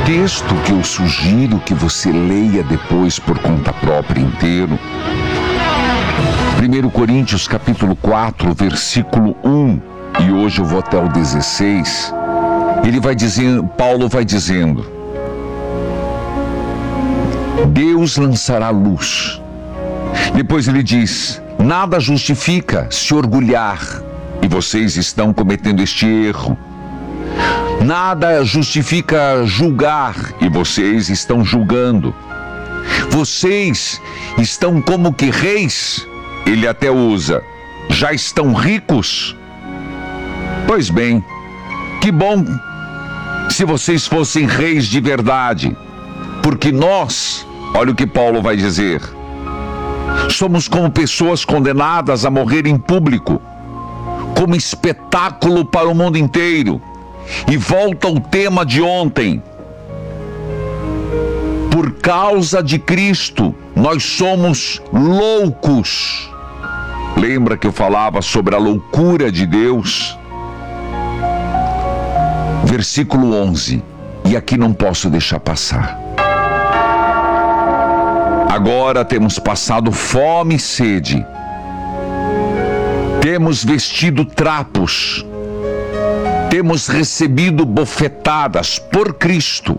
texto que eu sugiro que você leia depois por conta própria inteiro. 1 Coríntios capítulo 4, versículo 1, e hoje eu vou até o 16. Paulo vai dizendo: Deus lançará luz. Depois ele diz: nada justifica se orgulhar, e vocês estão cometendo este erro. Nada justifica julgar, e vocês estão julgando. Vocês estão como que reis, ele até usa, já estão ricos? Pois bem, que bom se vocês fossem reis de verdade, porque nós, olha o que Paulo vai dizer, somos como pessoas condenadas a morrer em público, como espetáculo para o mundo inteiro. E volta ao tema de ontem. Por causa de Cristo, nós somos loucos. Lembra que eu falava sobre a loucura de Deus? Versículo 11. E aqui não posso deixar passar. Agora temos passado fome e sede. Temos vestido trapos. Temos recebido bofetadas por Cristo.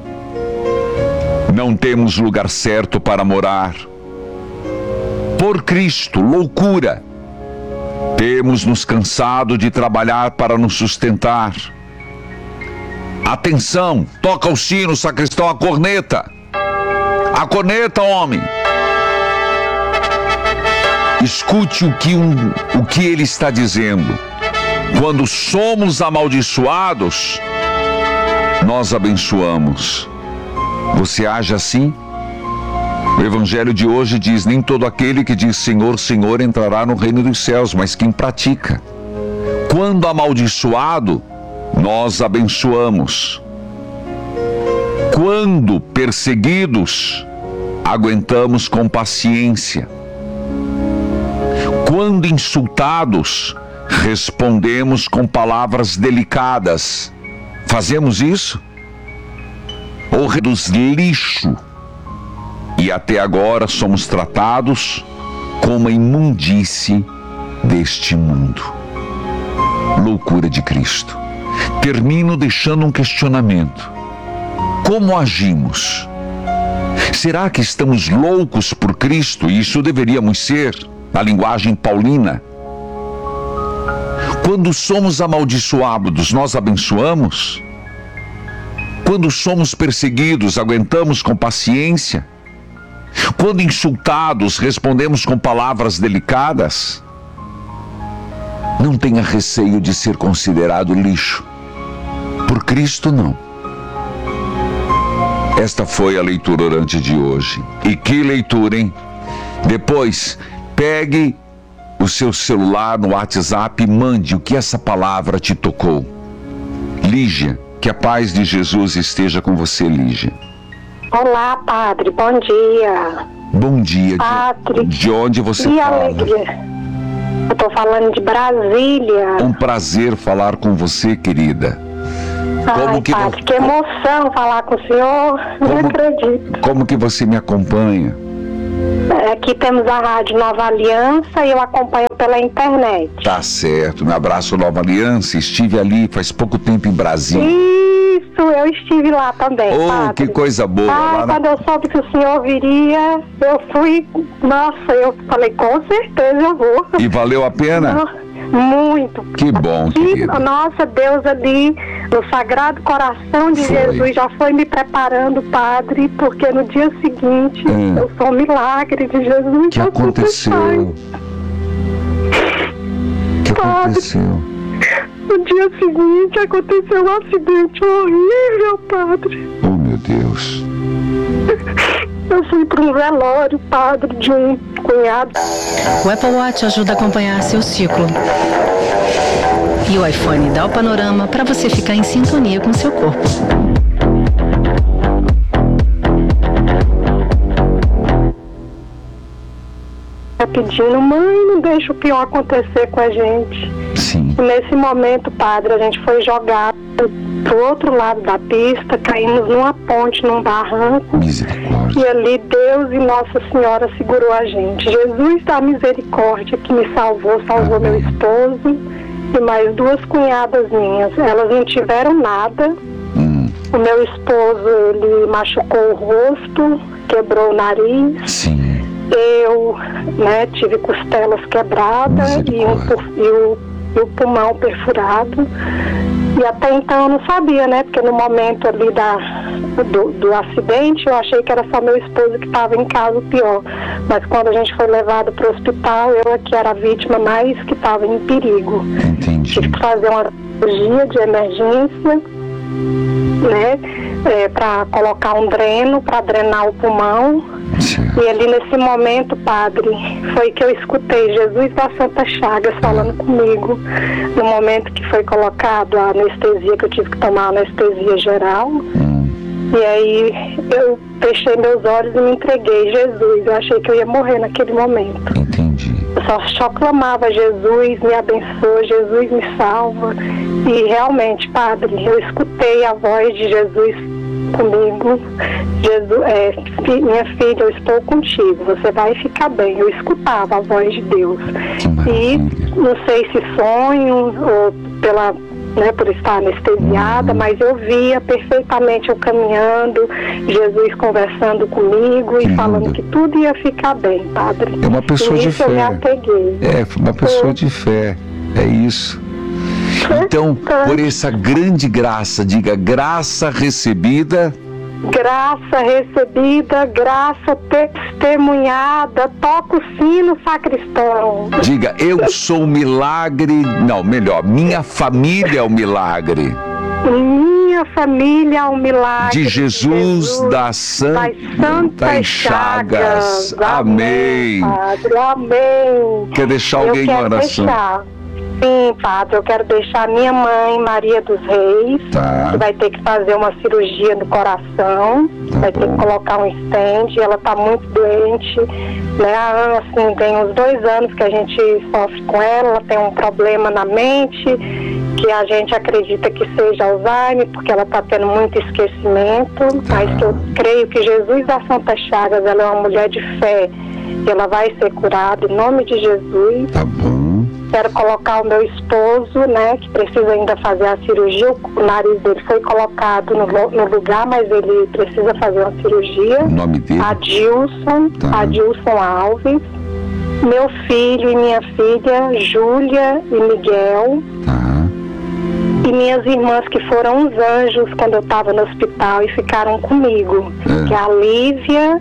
Não temos lugar certo para morar. Por Cristo, loucura. Temos nos cansado de trabalhar para nos sustentar. Atenção, toca o sino, sacristão, a corneta. A corneta, homem. Escute o que ele está dizendo. Quando somos amaldiçoados, nós abençoamos. Você age assim? O evangelho de hoje diz: nem todo aquele que diz Senhor, Senhor entrará no reino dos céus, mas quem pratica. Quando amaldiçoado, nós abençoamos. Quando perseguidos, aguentamos com paciência. Quando insultados, respondemos com palavras delicadas. Fazemos isso? Ou reduz lixo, e até agora somos tratados como a imundície deste mundo. Loucura de Cristo. Termino deixando um questionamento. Como agimos? Será que estamos loucos por Cristo? E isso deveríamos ser, na linguagem paulina. Quando somos amaldiçoados, nós abençoamos? Quando somos perseguidos, aguentamos com paciência? Quando insultados, respondemos com palavras delicadas? Não tenha receio de ser considerado lixo. Por Cristo, não. Esta foi a leitura orante de hoje. E que leitura, hein? Depois, pegue o seu celular no WhatsApp e mande o que essa palavra te tocou. Lígia, que a paz de Jesus esteja com você, Lígia. Olá, padre, bom dia. Bom dia. Padre, de onde você que fala? Alegria. Eu tô falando de Brasília. Um prazer falar com você, querida. Ai, padre, que emoção falar com o senhor. Não acredito. Como que você me acompanha? Aqui temos a Rádio Nova Aliança e eu acompanho pela internet. Tá certo, um abraço Nova Aliança. Estive ali faz pouco tempo em Brasília. Isso, eu estive lá também, padre. Que coisa boa. Quando eu soube que o senhor viria, eu fui, nossa, eu falei, com certeza eu vou. E valeu a pena? Muito. Que bom, querida. Nossa, Deus ali, no Sagrado Coração de Jesus, já foi me preparando, padre, porque no dia seguinte, eu sou um milagre de Jesus. O que aconteceu? O que aconteceu? No dia seguinte, aconteceu um acidente horrível, padre. Oh, meu Deus. Eu fui para um velório, padre, de um cunhado. O Apple Watch ajuda a acompanhar seu ciclo. E o iPhone dá o panorama para você ficar em sintonia com seu corpo. Tá pedindo, mãe, não deixa o pior acontecer com a gente. Sim. E nesse momento, padre, a gente foi jogado pro outro lado da pista, caímos numa ponte, num barranco. Misericórdia. E ali Deus e Nossa Senhora segurou a gente. Jesus da misericórdia que me salvou meu esposo e mais 2 cunhadas minhas. Elas não tiveram nada. O meu esposo, ele machucou o rosto, quebrou o nariz. Sim. Eu, tive costelas quebradas e o pulmão perfurado. E até então eu não sabia, porque no momento ali do acidente eu achei que era só meu esposo que estava em caso pior. Mas quando a gente foi levado para o hospital, eu aqui era a vítima mais que estava em perigo. Entendi. Tive que fazer uma cirurgia de emergência, para colocar um dreno, para drenar o pulmão. Certo. E ali nesse momento, padre, foi que eu escutei Jesus da Santa Chagas falando comigo. No momento que foi colocado a anestesia, que eu tive que tomar anestesia geral. E aí eu fechei meus olhos e me entreguei. Jesus, eu achei que eu ia morrer naquele momento. Entendi. Eu só clamava: Jesus, me abençoa, Jesus, me salva. E realmente, padre, eu escutei a voz de Jesus comigo. Jesus, minha filha, eu estou contigo, você vai ficar bem. Eu escutava a voz de Deus. E não sei se sonho ou por estar anestesiada, mas eu via perfeitamente eu caminhando, Jesus conversando comigo e falando que tudo ia ficar bem, padre. É uma pessoa de fé. Eu me apeguei. Uma pessoa de fé. É isso. Então, por essa grande graça, diga: graça recebida. Graça recebida, graça testemunhada, toca o sino, sacristão. Diga: eu sou o milagre. Não, melhor, minha família é o milagre. Minha família é o milagre de Jesus das Santas Chagas. Amém. Padre, amém. Quer deixar alguém em oração? Sim, padre, eu quero deixar minha mãe, Maria dos Reis, que vai ter que fazer uma cirurgia no coração, vai ter que colocar um stent, ela está muito doente, assim, tem uns 2 anos que a gente sofre com ela tem um problema na mente, que a gente acredita que seja Alzheimer, porque ela está tendo muito esquecimento, mas que eu creio que Jesus da Santa Chagas, ela é uma mulher de fé, e ela vai ser curada em nome de Jesus. Tá bom. Quero colocar o meu esposo, que precisa ainda fazer a cirurgia. O nariz dele foi colocado no lugar, mas ele precisa fazer uma cirurgia. O nome dele? Adilson Alves. Meu filho e minha filha, Júlia e Miguel. E minhas irmãs, que foram uns anjos quando eu estava no hospital e ficaram comigo. Que é a Lívia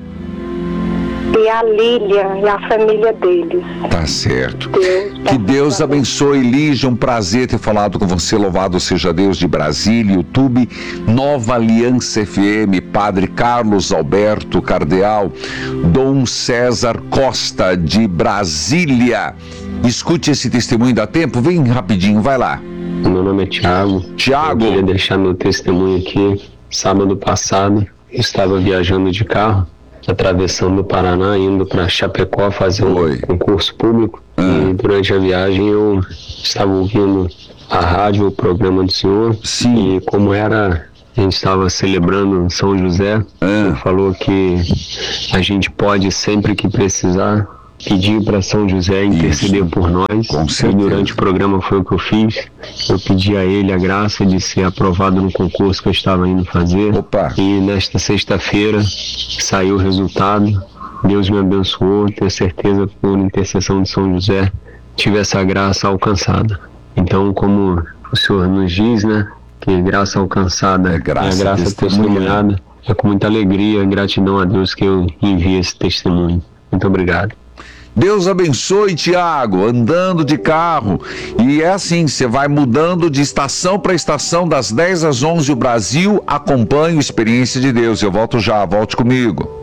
e a Lília e a família deles. Tá certo. Que Deus abençoe, Lígia. Um prazer ter falado com você. Louvado seja Deus de Brasília, YouTube, Nova Aliança FM, Padre Carlos Alberto Cardeal, Dom César Costa de Brasília. Escute esse testemunho, dá tempo? Vem rapidinho, vai lá. Meu nome é Tiago. Eu queria deixar meu testemunho aqui. Sábado passado, eu estava viajando de carro, atravessando o Paraná, indo para Chapecó fazer um concurso público. E durante a viagem eu estava ouvindo a rádio, o programa do senhor. Sim. E como a gente estava celebrando São José, ele falou que a gente pode, sempre que precisar, pedir para São José interceder por nós. Com certeza. E durante o programa foi o que eu fiz. Eu pedi a ele a graça de ser aprovado no concurso que eu estava indo fazer. E nesta sexta-feira saiu o resultado. Deus me abençoou, tenho certeza que por intercessão de São José tive essa graça alcançada. Então, como o senhor nos diz, que graça alcançada é a graça testemunhada, é com muita alegria e gratidão a Deus que eu envio esse testemunho. Muito obrigado. Deus abençoe, Tiago, andando de carro. E é assim, você vai mudando de estação para estação, das 10 às 11, o Brasil acompanha a experiência de Deus. Eu volto já, volte comigo.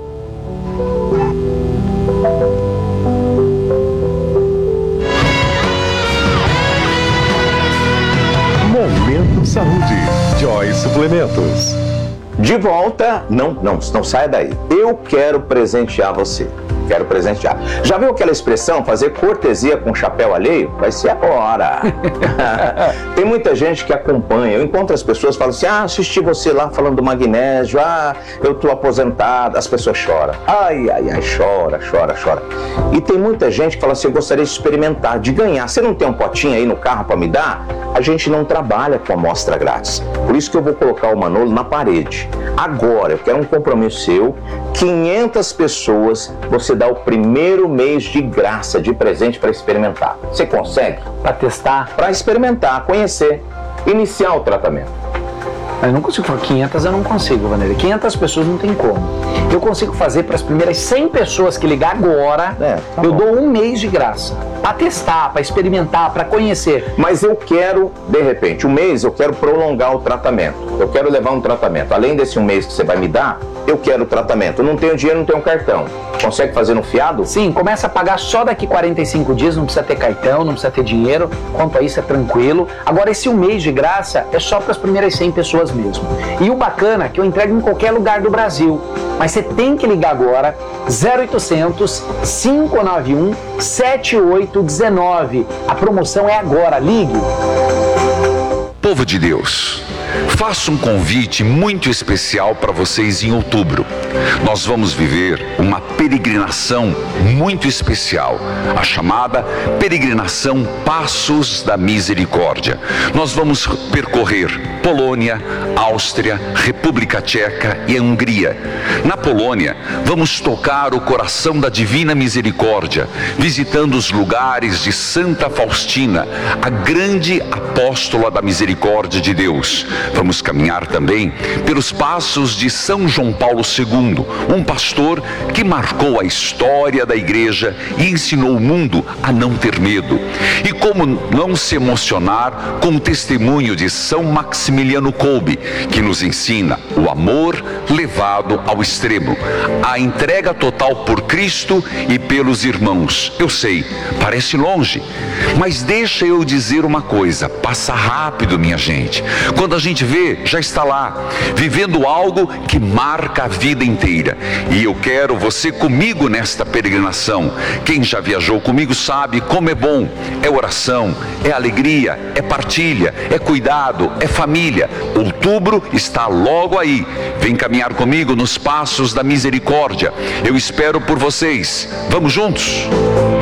Momento Saúde, Joy Suplementos. De volta, não saia daí. Eu quero presentear você. quero presentear. Já viu aquela expressão, fazer cortesia com chapéu alheio? Vai ser agora. Tem muita gente que acompanha, eu encontro as pessoas que falam assim, assisti você lá falando do magnésio, eu tô aposentado, as pessoas choram. Ai, chora. E tem muita gente que fala assim, eu gostaria de experimentar, de ganhar. Você não tem um potinho aí no carro para me dar? A gente não trabalha com amostra grátis. Por isso que eu vou colocar o Manolo na parede. Agora, eu quero um compromisso seu, 500 pessoas, você dá o primeiro mês de graça, de presente para experimentar. Você consegue? Para testar? Para experimentar, conhecer, iniciar o tratamento. Eu não consigo falar 500, eu não consigo, Vanderlei. 500 pessoas não tem como. Eu consigo fazer para as primeiras 100 pessoas que ligar agora, eu dou um mês de graça. Para testar, para experimentar, para conhecer. Mas eu quero, de repente, um mês eu quero prolongar o tratamento. Eu quero levar um tratamento. Além desse um mês que você vai me dar, eu quero o tratamento. Eu não tenho dinheiro, não tenho cartão. Consegue fazer no fiado? Sim, começa a pagar só daqui 45 dias, não precisa ter cartão, não precisa ter dinheiro. Quanto a isso é tranquilo. Agora esse um mês de graça é só para as primeiras 100 pessoas mesmo. E o bacana é que eu entrego em qualquer lugar do Brasil. Mas você tem que ligar agora, 0800 591 7819. A promoção é agora, ligue. Povo de Deus, faço um convite muito especial para vocês em outubro. Nós vamos viver uma peregrinação muito especial, a chamada Peregrinação Passos da Misericórdia. Nós vamos percorrer Polônia, Áustria, República Tcheca e Hungria. Na Polônia, vamos tocar o coração da Divina Misericórdia, visitando os lugares de Santa Faustina, a grande apóstola da misericórdia de Deus. Vamos caminhar também pelos passos de São João Paulo II, um pastor que marcou a história da igreja e ensinou o mundo a não ter medo. E como não se emocionar com o testemunho de São Maximiliano Kolbe, que nos ensina o amor levado ao extremo, a entrega total por Cristo e pelos irmãos. Eu sei, parece longe, mas deixa eu dizer uma coisa, passa rápido, minha gente. Quando a gente vê, já está lá, vivendo algo que marca a vida inteira. E eu quero você comigo nesta peregrinação. Quem já viajou comigo sabe como é bom. É oração, é alegria, é partilha, é cuidado, é família. Outubro está logo aí. Vem caminhar comigo nos passos da misericórdia. Eu espero por vocês. Vamos juntos?